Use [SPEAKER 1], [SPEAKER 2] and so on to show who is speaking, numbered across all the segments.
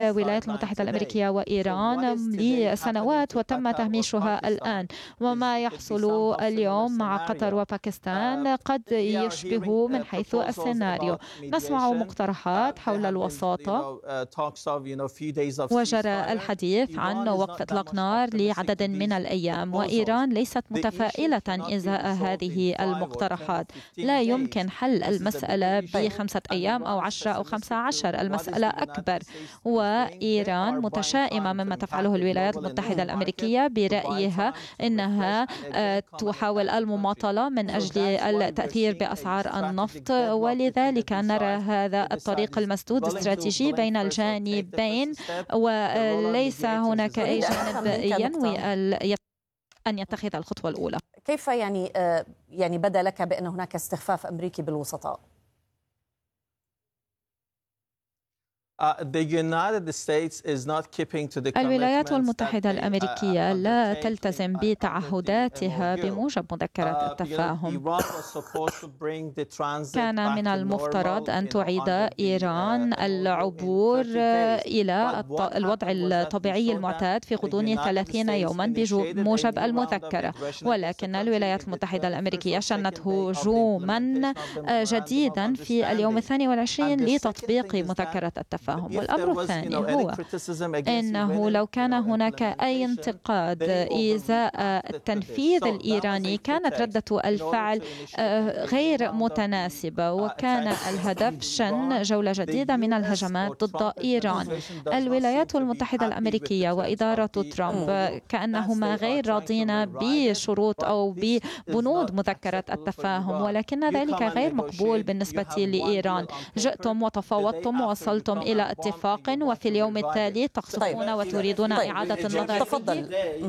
[SPEAKER 1] الولايات المتحدة الأمريكية وإيران لسنوات وتم تهميشها الآن، وما يحصل اليوم مع قطر وباكستان قد يشبه من حيث السيناريو. نسمع مقترحات حول الوساطة، وجرى الحديث عن وقف إطلاق نار لعدد من الأيام، وإيران ليست متفائلة إزاء هذه المقترحات. لا يمكن حل المسألة ب5 أيام أو 10 أو 15. المسألة أكبر، وإيران متشائمة مما تفعله الولايات المتحدة الأمريكية برأيها إنها تحاول المماطلة من أجل التأثير بأسعار النفط، ولذلك نرى هذا الطريق المسدود استراتيجي بين الجانبين، وليس هناك أي جانب ينوي أن يتخذ الخطوة الأولى.
[SPEAKER 2] كيف يعني بدا لك بأن هناك استخفاف أمريكي بالوسطاء؟
[SPEAKER 1] الولايات المتحدة الأمريكية لا تلتزم بتعهداتها بموجب مذكرة التفاهم. كان من المفترض أن تعيد إيران العبور إلى الوضع الطبيعي المعتاد في غضون 30 يوما بموجب المذكرة، ولكن الولايات المتحدة الأمريكية شنت هجوما جديدا في اليوم 22 لتطبيق مذكرة التفاهم. والأمر الثاني هو أنه لو كان هناك أي انتقاد إزاء التنفيذ الإيراني كانت ردة الفعل غير متناسبة، وكان الهدف شن جولة جديدة من الهجمات ضد إيران. الولايات المتحدة الأمريكية وإدارة ترامب كأنهما غير راضين بشروط أو ببنود مذكرة التفاهم، ولكن ذلك غير مقبول بالنسبة لإيران. جئتم وتفاوضتم ووصلتم إلى اتفاق، وفي اليوم التالي تقصفون وتريدون إعادة النظر.
[SPEAKER 2] تفضل.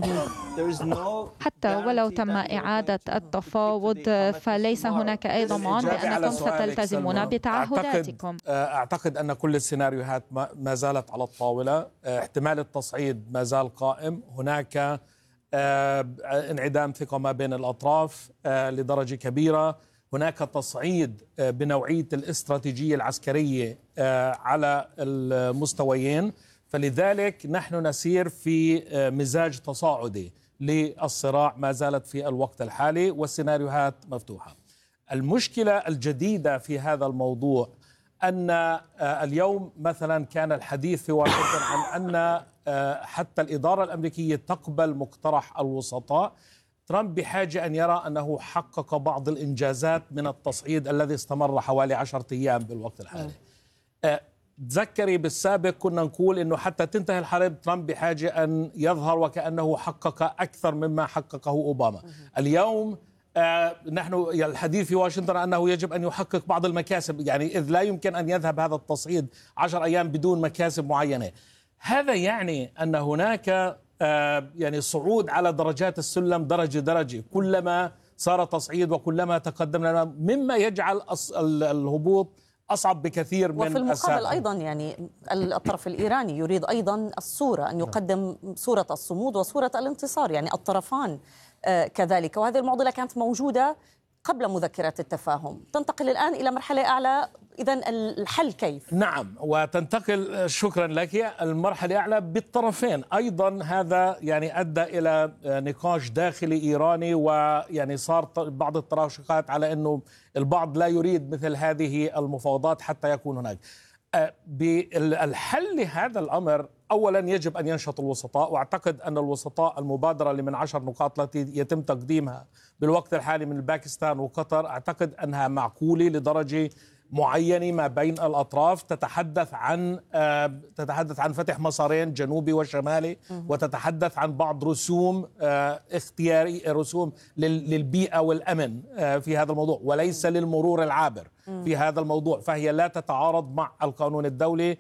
[SPEAKER 1] حتى ولو تم إعادة التفاوض فليس هناك أي ضمان بأنكم ستلتزمون بتعهداتكم.
[SPEAKER 3] أعتقد أن كل السيناريوهات ما زالت على الطاولة. احتمال التصعيد ما زال قائم. هناك انعدام ثقة ما بين الأطراف لدرجة كبيرة. هناك تصعيد بنوعية الاستراتيجية العسكرية على المستويين، فلذلك نحن نسير في مزاج تصاعدي للصراع ما زالت في الوقت الحالي، والسيناريوهات مفتوحة. المشكلة الجديدة في هذا الموضوع أن اليوم مثلا كان الحديث في واشنطن عن أن حتى الإدارة الأمريكية تقبل مقترح الوسطاء. ترامب بحاجة أن يرى أنه حقق بعض الإنجازات من التصعيد الذي استمر حوالي 10 أيام بالوقت الحالي. تذكري بالسابق كنا نقول أنه حتى تنتهي الحرب ترامب بحاجة أن يظهر وكأنه حقق أكثر مما حققه أوباما. اليوم نحن الحديث في واشنطن أنه يجب أن يحقق بعض المكاسب، يعني إذ لا يمكن أن يذهب هذا التصعيد 10 أيام بدون مكاسب معينة. هذا يعني أن هناك يعني صعود على درجات السلم درجة، كلما صار تصعيد وكلما تقدمنا، مما يجعل الهبوط أصعب بكثير من
[SPEAKER 2] وفي المقابل أيضا يعني الطرف الإيراني يريد أيضا الصورة، أن يقدم صورة الصمود وصورة الانتصار، يعني الطرفان كذلك، وهذه المعضلة كانت موجودة قبل مذكرة التفاهم، تنتقل الآن إلى مرحلة أعلى. إذن الحل كيف؟
[SPEAKER 3] نعم، وتنتقل شكرا لك المرحلة أعلى بالطرفين أيضا. هذا يعني أدى إلى نقاش داخلي إيراني، ويعني صار بعض التراشقات على أنه البعض لا يريد مثل هذه المفاوضات حتى يكون هناك. بالحل لهذا الأمر أولا يجب أن ينشط الوسطاء، وأعتقد أن الوسطاء المبادرة اللي من 10 نقاط التي يتم تقديمها بالوقت الحالي من باكستان وقطر أعتقد أنها معقولة لدرجة معينة ما بين الأطراف. تتحدث عن فتح مسارين جنوبي وشمالي، وتتحدث عن بعض رسوم اختياري، رسوم للبيئة والأمن في هذا الموضوع، وليس للمرور العابر في هذا الموضوع، فهي لا تتعارض مع القانون الدولي.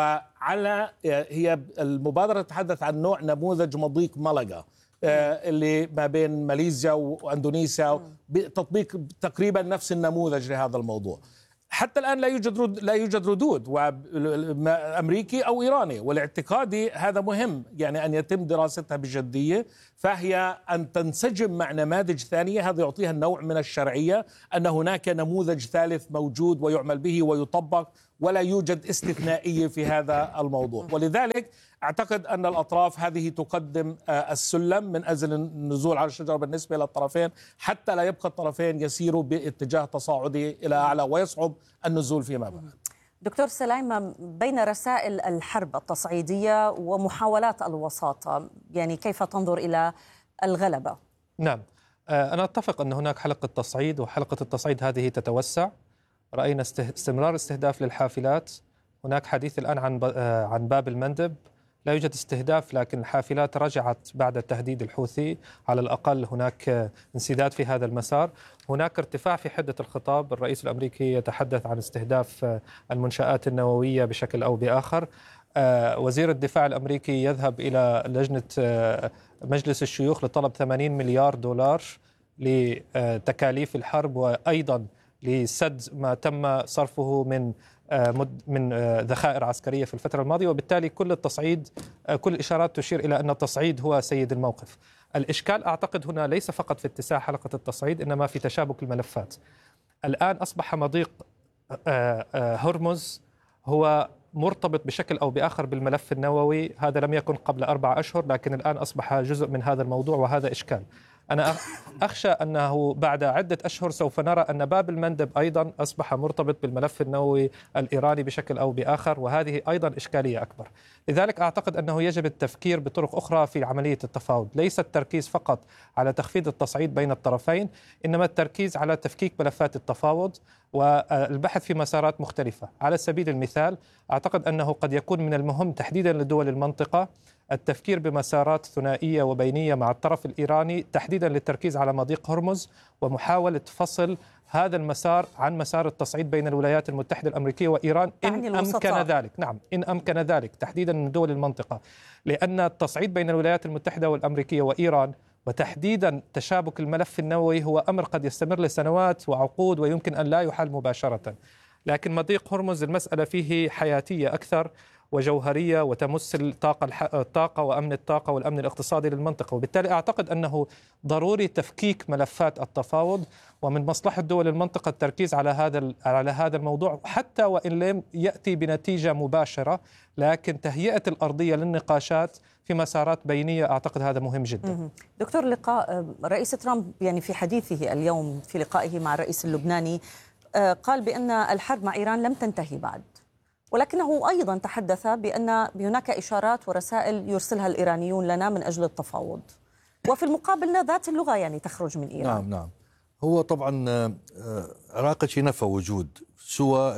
[SPEAKER 3] هي المبادرة تتحدث عن نوع نموذج مضيق ملقا اللي ما بين ماليزيا واندونيسيا، بتطبيق تقريبا نفس النموذج لهذا الموضوع. حتى الآن لا يوجد ردود أمريكي أو إيراني، والاعتقادي هذا مهم يعني أن يتم دراستها بجدية، فهي أن تنسجم مع نماذج ثانية. هذا يعطيها النوع من الشرعية أن هناك نموذج ثالث موجود ويعمل به ويطبق ولا يوجد استثنائية في هذا الموضوع. ولذلك أعتقد أن الأطراف هذه تقدم السلم من أجل النزول على الشجرة بالنسبة للطرفين، حتى لا يبقى الطرفين يسيروا باتجاه تصاعدي إلى أعلى ويصعب النزول فيما بعد.
[SPEAKER 2] دكتور سليمان، بين رسائل الحرب التصعيدية ومحاولات الوساطة، يعني كيف تنظر إلى الغلبة؟
[SPEAKER 4] نعم، أنا أتفق أن هناك حلقة تصعيد، وحلقة التصعيد هذه تتوسع. رأينا استمرار استهداف للحافلات. هناك حديث الآن عن باب المندب. لا يوجد استهداف، لكن الحافلات رجعت بعد التهديد الحوثي. على الأقل هناك انسداد في هذا المسار. هناك ارتفاع في حدة الخطاب. الرئيس الأمريكي يتحدث عن استهداف المنشآت النووية بشكل أو بآخر. وزير الدفاع الأمريكي يذهب إلى لجنة مجلس الشيوخ لطلب 80 مليار دولار لتكاليف الحرب، وأيضا لسد ما تم صرفه من ذخائر عسكرية في الفترة الماضية. وبالتالي كل الإشارات تشير إلى أن التصعيد هو سيد الموقف. الإشكال أعتقد هنا ليس فقط في اتساع حلقة التصعيد، إنما في تشابك الملفات. الآن أصبح مضيق هرمز هو مرتبط بشكل أو بآخر بالملف النووي. هذا لم يكن قبل 4 أشهر، لكن الآن أصبح جزء من هذا الموضوع، وهذا إشكال. أنا أخشى أنه بعد عدة أشهر سوف نرى أن باب المندب أيضا أصبح مرتبط بالملف النووي الإيراني بشكل أو بآخر، وهذه أيضا إشكالية أكبر. لذلك أعتقد أنه يجب التفكير بطرق أخرى في عملية التفاوض، ليس التركيز فقط على تخفيض التصعيد بين الطرفين، إنما التركيز على تفكيك ملفات التفاوض والبحث في مسارات مختلفة. على سبيل المثال، أعتقد أنه قد يكون من المهم تحديدا لدول المنطقة التفكير بمسارات ثنائية وبينية مع الطرف الإيراني، تحديدا للتركيز على مضيق هرمز ومحاولة فصل هذا المسار عن مسار التصعيد بين الولايات المتحدة الأمريكية وإيران إن أمكن ذلك. نعم، إن أمكن ذلك تحديدا من دول المنطقة، لأن التصعيد بين الولايات المتحدة والأمريكية وإيران وتحديدا تشابك الملف النووي هو أمر قد يستمر لسنوات وعقود ويمكن أن لا يحل مباشرة. لكن مضيق هرمز المسألة فيه حياتية أكثر وجوهرية وتمس الطاقة وأمن الطاقة والأمن الاقتصادي للمنطقة. وبالتالي أعتقد أنه ضروري تفكيك ملفات التفاوض، ومن مصلحة دول المنطقة التركيز على هذا الموضوع، حتى وإن لم يأتي بنتيجة مباشرة، لكن تهيئة الأرضية للنقاشات في مسارات بينية. أعتقد هذا مهم جدا.
[SPEAKER 2] دكتور، لقاء رئيس ترامب يعني في حديثه اليوم في لقائه مع الرئيس اللبناني قال بأن الحرب مع إيران لم تنتهي بعد، ولكنه أيضا تحدث بأن هناك إشارات ورسائل يرسلها الإيرانيون لنا من أجل التفاوض، وفي المقابل ذات اللغة يعني تخرج من إيران.
[SPEAKER 5] نعم. هو طبعا عراقتي نفى وجود سوى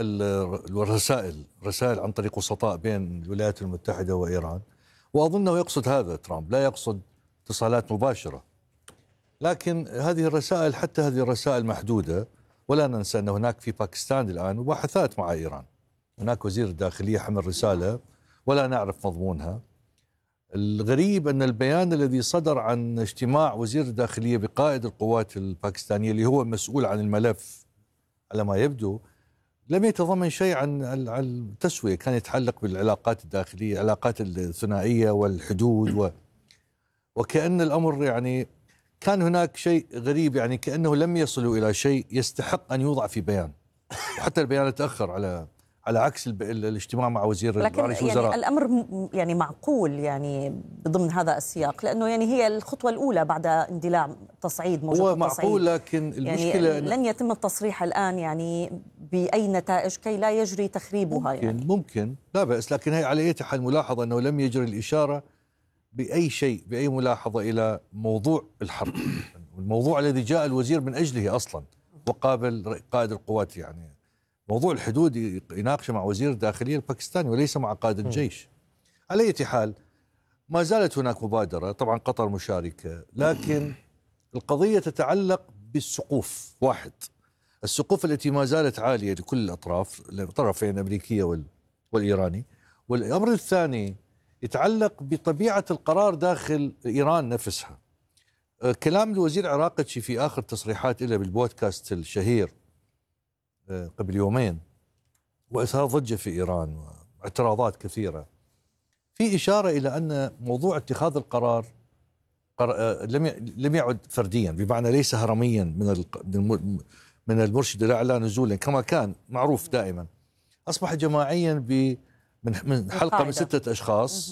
[SPEAKER 5] الرسائل عن طريق وسطاء بين الولايات المتحدة وإيران، وأظنه يقصد هذا ترامب، لا يقصد اتصالات مباشرة. لكن هذه الرسائل، حتى هذه الرسائل محدودة، ولا ننسى أن هناك في باكستان الآن مباحثات مع إيران. هناك وزير الداخلية حمل رسالة ولا نعرف مضمونها. الغريب أن البيان الذي صدر عن اجتماع وزير الداخلية بقائد القوات الباكستانية اللي هو مسؤول عن الملف على ما يبدو لم يتضمن شيء عن التسوية، كان يتعلق بالعلاقات الداخلية، العلاقات الثنائية والحدود وكأن الأمر يعني كان هناك شيء غريب، يعني كأنه لم يصلوا إلى شيء يستحق أن يوضع في بيان، وحتى البيان تأخر على عكس الاجتماع مع رئيس
[SPEAKER 2] الوزراء. يعني الأمر يعني معقول يعني ضمن هذا السياق، لأنه يعني هي الخطوة الأولى بعد اندلاع تصعيد موجة
[SPEAKER 5] هو
[SPEAKER 2] التصعيد.
[SPEAKER 5] معقول، لكن المشكلة
[SPEAKER 2] يعني لن يتم التصريح الآن يعني بأي نتائج كي لا يجري تخريبها.
[SPEAKER 5] ممكن لا بأس، لكن هي على أي حال ملاحظة أنه لم يجري الإشارة بأي شيء، بأي ملاحظة إلى موضوع الحرب الموضوع الذي جاء الوزير من أجله أصلا وقابل قائد القوات. يعني موضوع الحدود يناقشه مع وزير الداخلية الباكستاني وليس مع قائد الجيش. على أي حال ما زالت هناك مبادرة، طبعا قطر مشاركة، لكن القضية تتعلق بالسقوف. واحد، السقوف التي ما زالت عالية لكل الأطراف، الطرفين الأمريكية والإيراني. والأمر الثاني يتعلق بطبيعة القرار داخل إيران نفسها. كلام الوزير العراقتي في آخر تصريحات له بالبودكاست الشهير قبل يومين وإثار ضجة في إيران واعتراضات كثيرة، في إشارة إلى أن موضوع اتخاذ القرار لم يعد فرديا، بمعنى ليس هرميا من المرشد الأعلى نزولا كما كان معروف دائما. أصبح جماعيا من حلقة من 6 أشخاص